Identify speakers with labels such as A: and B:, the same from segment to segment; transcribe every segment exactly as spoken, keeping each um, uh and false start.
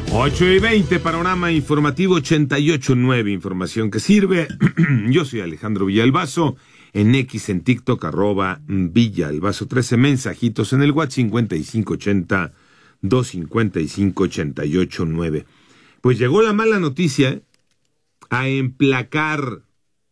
A: ocho y veinte, panorama informativo ochenta y ocho punto nueve, información que sirve. Yo soy Alejandro Villalbazo, en X, en TikTok, arroba Villalbazo trece, mensajitos en el WhatsApp cincuenta y cinco ochenta, doscientos cincuenta y cinco, ochenta y ocho nueve. Pues llegó la mala noticia, ¿eh? A emplacar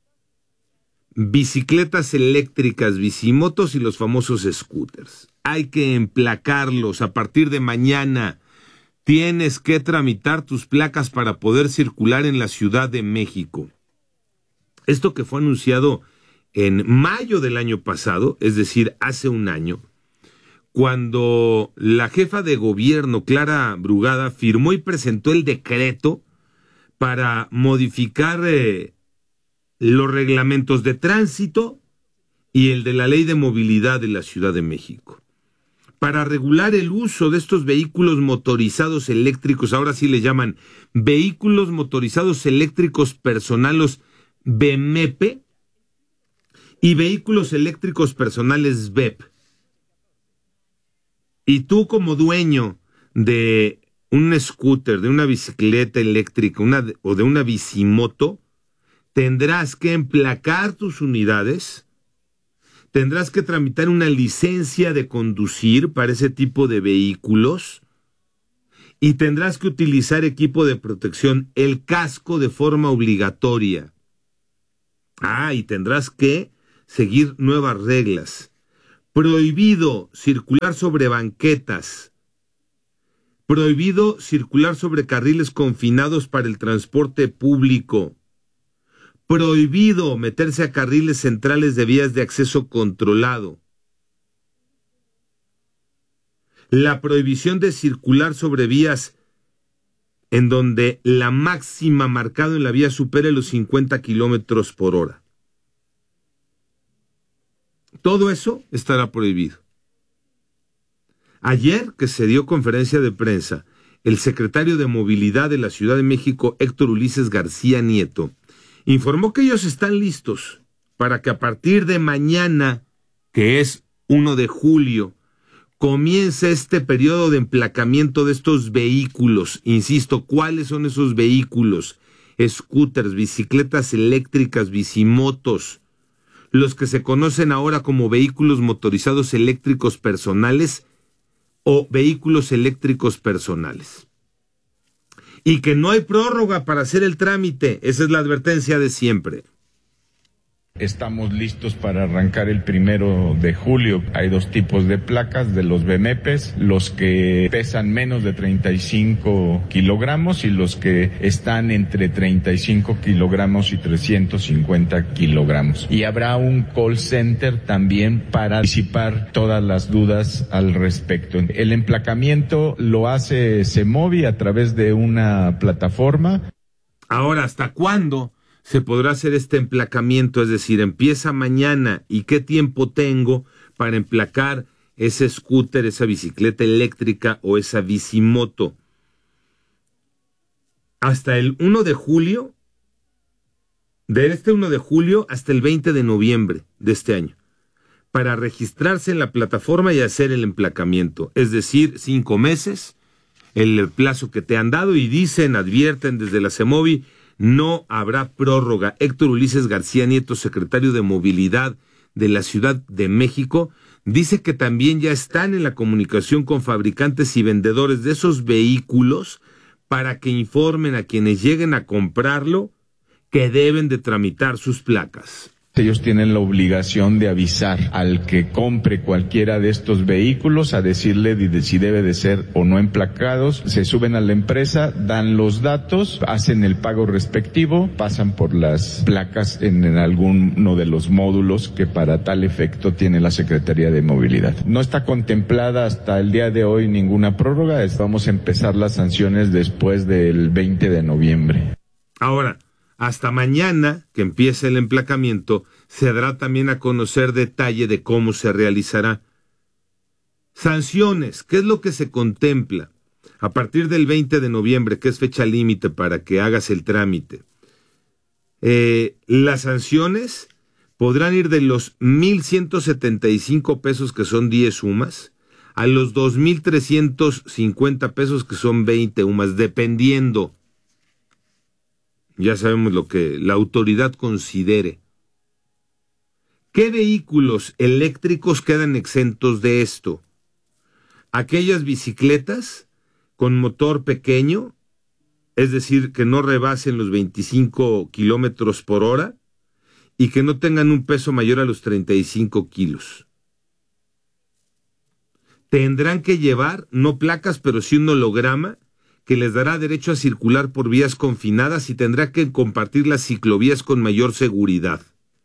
A: bicicletas eléctricas, bicimotos y los famosos scooters. Hay que emplacarlos a partir de mañana. Tienes que tramitar tus placas para poder circular en la Ciudad de México. Esto que fue anunciado en mayo del año pasado, es decir, hace un año, cuando la jefa de gobierno, Clara Brugada, firmó y presentó el decreto para modificar eh, los reglamentos de tránsito y el de la Ley de Movilidad de la Ciudad de México, para regular el uso de estos vehículos motorizados eléctricos. Ahora sí le llaman vehículos motorizados eléctricos personales B M E P y vehículos eléctricos personales B E P. Y tú, como dueño de un scooter, de una bicicleta eléctrica una, o de una bicimoto, tendrás que emplacar tus unidades. Tendrás que tramitar una licencia de conducir para ese tipo de vehículos y tendrás que utilizar equipo de protección, el casco, de forma obligatoria. Ah, y tendrás que seguir nuevas reglas. Prohibido circular sobre banquetas. Prohibido circular sobre carriles confinados para el transporte público. Prohibido meterse a carriles centrales de vías de acceso controlado. La prohibición de circular sobre vías en donde la máxima marcada en la vía supere los cincuenta kilómetros por hora. Todo eso estará prohibido. Ayer, que se dio conferencia de prensa, el secretario de Movilidad de la Ciudad de México, Héctor Ulises García Nieto, informó que ellos están listos para que a partir de mañana, que es primero de julio, comience este periodo de emplacamiento de estos vehículos. Insisto, ¿cuáles son esos vehículos? Scooters, bicicletas eléctricas, bicimotos, los que se conocen ahora como vehículos motorizados eléctricos personales o vehículos eléctricos personales. Y que no hay prórroga para hacer el trámite. Esa es la advertencia de siempre.
B: Estamos listos para arrancar el primero de julio. Hay dos tipos de placas de los B M E Ps, los que pesan menos de treinta y cinco kilogramos y los que están entre treinta y cinco kilogramos y trescientos cincuenta kilogramos. Y habrá un call center también para disipar todas las dudas al respecto. El emplacamiento lo hace Semovi a través de una plataforma.
A: Ahora, ¿hasta cuándo se podrá hacer este emplacamiento? Es decir, empieza mañana, ¿y qué tiempo tengo para emplacar ese scooter, esa bicicleta eléctrica o esa bicimoto? Hasta el primero de julio, de este primero de julio hasta el veinte de noviembre de este año, para registrarse en la plataforma y hacer el emplacamiento. Es decir, cinco meses, el plazo que te han dado, y dicen, advierten desde la Semovi, no habrá prórroga. Héctor Ulises García Nieto, secretario de Movilidad de la Ciudad de México, dice que también ya están en la comunicación con fabricantes y vendedores de esos vehículos para que informen a quienes lleguen a comprarlo que deben de tramitar sus placas.
B: Ellos tienen la obligación de avisar al que compre cualquiera de estos vehículos, a decirle de si debe de ser o no emplacados. Se suben a la empresa, dan los datos, hacen el pago respectivo, pasan por las placas en, en alguno de los módulos que para tal efecto tiene la Secretaría de Movilidad. No está contemplada hasta el día de hoy ninguna prórroga. Vamos a empezar las sanciones después del veinte de noviembre.
A: Ahora, hasta mañana, que empiece el emplacamiento, se dará también a conocer detalle de cómo se realizará. Sanciones, ¿qué es lo que se contempla? A partir del veinte de noviembre, que es fecha límite para que hagas el trámite. Eh, las sanciones podrán ir de los mil ciento setenta y cinco pesos, que son diez sumas, a los dos mil trescientos cincuenta pesos, que son veinte U M A S, dependiendo. Ya sabemos lo que la autoridad considere. ¿Qué vehículos eléctricos quedan exentos de esto? Aquellas bicicletas con motor pequeño, es decir, que no rebasen los veinticinco kilómetros por hora y que no tengan un peso mayor a los treinta y cinco kilos. Tendrán que llevar, no placas, pero sí un holograma que les dará derecho a circular por vías confinadas y tendrá que compartir las ciclovías con mayor seguridad.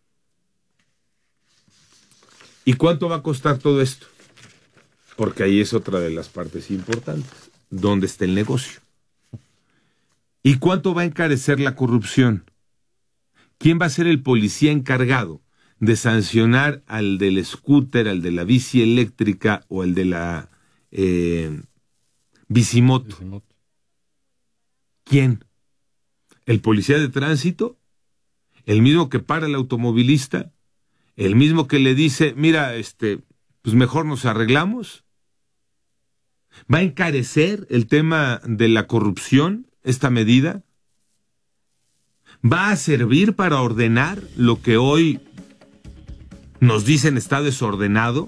A: ¿Y cuánto va a costar todo esto? Porque ahí es otra de las partes importantes. ¿Dónde está el negocio? ¿Y cuánto va a encarecer la corrupción? ¿Quién va a ser el policía encargado de sancionar al del scooter, al de la bici eléctrica o al de la eh, bicimoto? bicimoto? ¿Quién? ¿El policía de tránsito? ¿El mismo que para al automovilista? ¿El mismo que le dice, mira, este, pues mejor nos arreglamos? ¿Va a encarecer el tema de la corrupción, esta medida? ¿Va a servir para ordenar lo que hoy nos dicen está desordenado?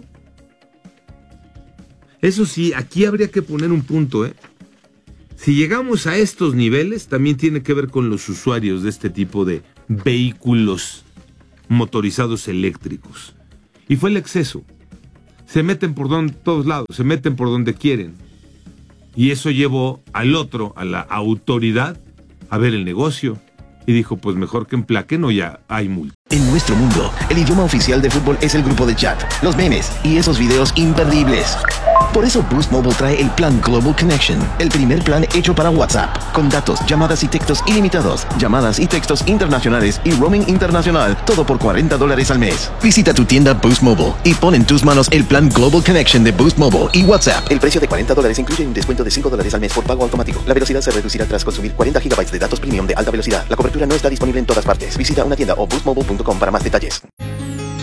A: Eso sí, aquí habría que poner un punto, ¿eh? Si llegamos a estos niveles, también tiene que ver con los usuarios de este tipo de vehículos motorizados eléctricos. Y fue el exceso. Se meten por donde, todos lados, se meten por donde quieren. Y eso llevó al otro, a la autoridad, a ver el negocio. Y dijo, pues mejor que emplaquen o ya hay multa.
C: En nuestro mundo, el idioma oficial de fútbol es el grupo de chat, los memes y esos videos imperdibles. Por eso Boost Mobile trae el plan Global Connection, el primer plan hecho para WhatsApp, con datos, llamadas y textos ilimitados, llamadas y textos internacionales y roaming internacional, todo por cuarenta dólares al mes. Visita tu tienda Boost Mobile y pon en tus manos el plan Global Connection de Boost Mobile y WhatsApp. El precio de cuarenta dólares incluye un descuento de cinco dólares al mes por pago automático. La velocidad se reducirá tras consumir cuarenta gigabytes de datos premium de alta velocidad. La cobertura no está disponible en todas partes. Visita una tienda o boost mobile punto com para más detalles.